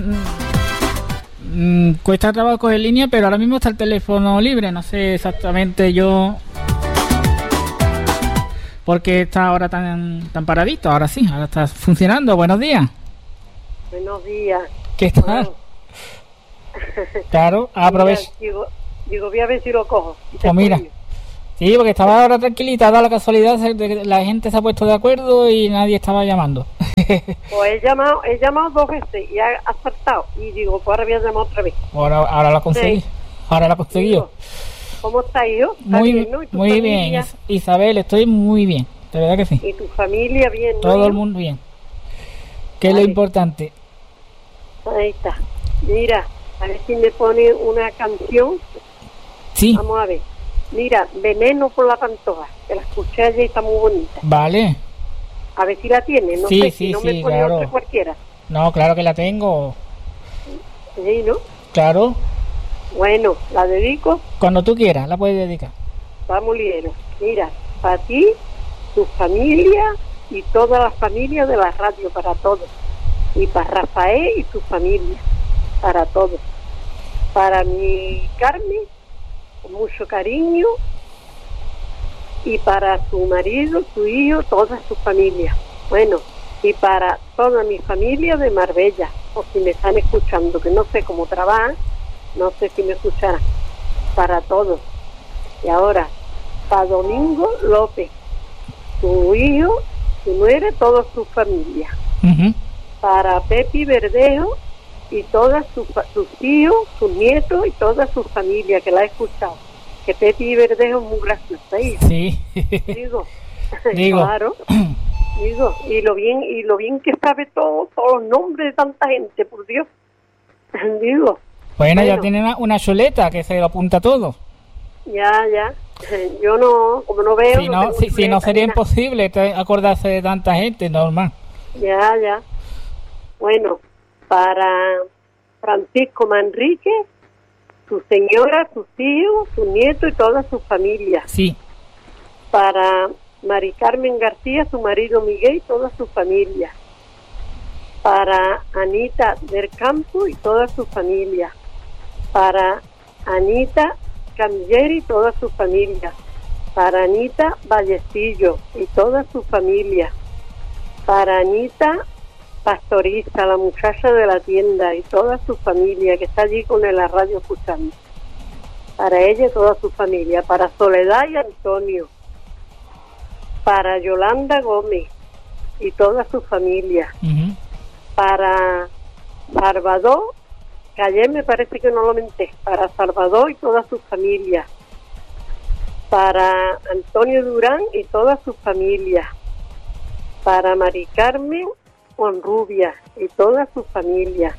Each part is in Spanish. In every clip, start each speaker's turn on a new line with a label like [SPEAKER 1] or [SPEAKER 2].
[SPEAKER 1] Cuesta trabajo coger línea, pero ahora mismo está el teléfono libre. No sé exactamente yo por qué está ahora tan paradito. Ahora sí, ahora está funcionando. Buenos días.
[SPEAKER 2] Buenos días.
[SPEAKER 1] ¿Qué tal? Bueno. Claro, aprovecho.
[SPEAKER 2] Digo, voy a ver si lo cojo.
[SPEAKER 1] Pues mira. Sí, porque estaba ahora tranquilita, dada la casualidad de que la gente se ha puesto de acuerdo y nadie estaba llamando.
[SPEAKER 2] Pues he llamado 2 veces y ha acertado. Y digo, pues ahora voy a llamar otra vez.
[SPEAKER 1] Ahora la conseguí. Sí. Ahora la conseguí.
[SPEAKER 2] ¿Cómo estás, hijo?
[SPEAKER 1] Muy bien, ¿no? Muy bien, Isabel, estoy muy bien. De verdad que sí.
[SPEAKER 2] ¿Y tu familia bien?
[SPEAKER 1] Todo
[SPEAKER 2] ¿no?
[SPEAKER 1] el mundo bien. Que es lo importante.
[SPEAKER 2] Ahí está. Mira, a ver si me pone una canción.
[SPEAKER 1] Sí.
[SPEAKER 2] Vamos a ver. Mira, Veneno por la Pantoja, que la escuché ayer y está muy bonita.
[SPEAKER 1] Vale.
[SPEAKER 2] A ver si la tiene, no
[SPEAKER 1] sí,
[SPEAKER 2] sé,
[SPEAKER 1] sí,
[SPEAKER 2] si no
[SPEAKER 1] sí,
[SPEAKER 2] me pone
[SPEAKER 1] claro.
[SPEAKER 2] otra cualquiera.
[SPEAKER 1] No, claro que la tengo.
[SPEAKER 2] Sí, ¿no?
[SPEAKER 1] Claro.
[SPEAKER 2] Bueno, la dedico.
[SPEAKER 1] Cuando tú quieras, la puedes dedicar.
[SPEAKER 2] Vamos, Liero. Mira, para ti, tu familia y todas las familias de la radio, para todos. Y para Rafael y su familia, para todos. Para mi Carmen, con mucho cariño, y para su marido, su hijo, toda su familia. Bueno, y para toda mi familia de Marbella, o si me están escuchando, que no sé cómo trabajan, no sé si me escucharán, para todos. Y ahora, para Domingo López, su hijo, su nuera, toda su familia.
[SPEAKER 1] Uh-huh.
[SPEAKER 2] Para Pepi Verdejo y todas sus hijos, sus nietos y toda su familia que la ha escuchado. Que Pepi Verdejo es muy graciosa, ¿eh?
[SPEAKER 1] Sí.
[SPEAKER 2] Digo.
[SPEAKER 1] Claro.
[SPEAKER 2] Digo, y lo bien que sabe todos los nombres de tanta gente, por Dios. Digo.
[SPEAKER 1] Bueno, ya tiene una chuleta que se lo apunta todo.
[SPEAKER 2] Ya. Yo no, como no veo.
[SPEAKER 1] Si no sería imposible acordarse de tanta gente, normal.
[SPEAKER 2] Ya. Bueno, para Francisco Manrique, su señora, sus hijos, su nieto y toda su familia.
[SPEAKER 1] Sí.
[SPEAKER 2] Para Mari Carmen García, su marido Miguel y toda su familia. Para Anita del Campo y toda su familia. Para Anita Camilleri y toda su familia. Para Anita Vallecillo y toda su familia. Para Anita Pastoriza, la muchacha de la tienda y toda su familia que está allí con la radio escuchando. Para ella y toda su familia. Para Soledad y Antonio. Para Yolanda Gómez y toda su familia.
[SPEAKER 1] Uh-huh.
[SPEAKER 2] Para Salvador, que ayer me parece que no lo menté. Para Salvador y toda su familia. Para Antonio Durán y toda su familia. Para Mari Carmen Honrubia y toda su familia.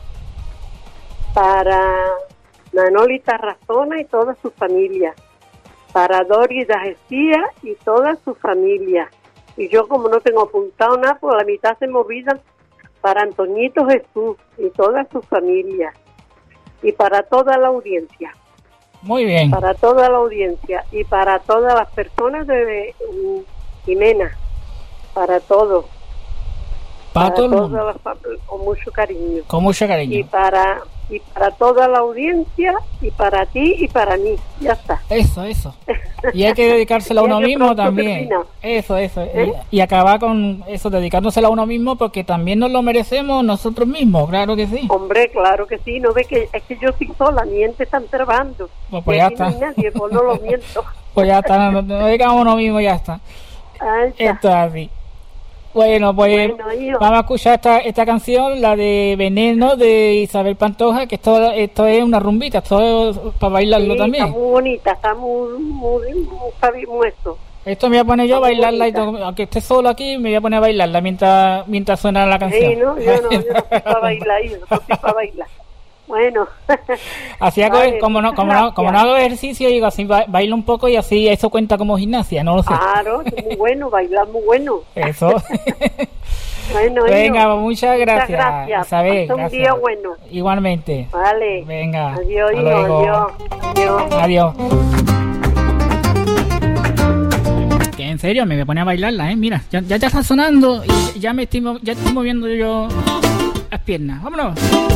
[SPEAKER 2] Para Manoli Tarrazona y toda su familia. Para Doris García y toda su familia. Y yo, como no tengo apuntado nada, por la mitad se me olvidan. Para Antoñito Jesús y toda su familia. Y para toda la audiencia.
[SPEAKER 1] Muy bien.
[SPEAKER 2] Para toda la audiencia y para todas las personas de Jimena. Para todos.
[SPEAKER 1] Para todo el mundo.
[SPEAKER 2] Con mucho cariño.
[SPEAKER 1] Con mucho cariño.
[SPEAKER 2] Y para toda la audiencia, y para ti y para mí. Ya está.
[SPEAKER 1] Eso. Y hay que dedicárselo a uno mismo también. Eso. Y acabar con eso, dedicándoselo a uno mismo, porque también nos lo merecemos nosotros mismos, claro que sí.
[SPEAKER 2] Hombre, claro que sí. No ve que es que yo estoy sola, mi gente está trabajando.
[SPEAKER 1] Pues ya está.
[SPEAKER 2] No hay nadie, pues no lo miento.
[SPEAKER 1] Pues ya está, nos dedicamos a uno mismo y ya está. Esto es así. Bueno, pues vamos a escuchar esta canción, la de Veneno de Isabel Pantoja, que esto es una rumbita, esto es para bailarlo también.
[SPEAKER 2] Está muy bonita, está muy esto.
[SPEAKER 1] Esto me voy a poner yo a bailarla, aunque esté solo aquí, me voy a poner a bailarla mientras suena la canción.
[SPEAKER 2] Sí, no, yo no estoy para bailar, yo no estoy para bailar. Bueno.
[SPEAKER 1] Así hago, vale, como no hago ejercicio, digo así bailo un poco y así eso cuenta como gimnasia, no lo sé.
[SPEAKER 2] Claro, es muy bueno, bailar muy bueno.
[SPEAKER 1] Eso.
[SPEAKER 2] Bueno,
[SPEAKER 1] venga, muchas gracias. Isabel,
[SPEAKER 2] un día bueno.
[SPEAKER 1] Igualmente.
[SPEAKER 2] Vale.
[SPEAKER 1] Venga.
[SPEAKER 2] Adiós, adiós.
[SPEAKER 1] Que en serio, me pone a bailarla, mira, ya está sonando y ya estoy moviendo yo las piernas. Vámonos.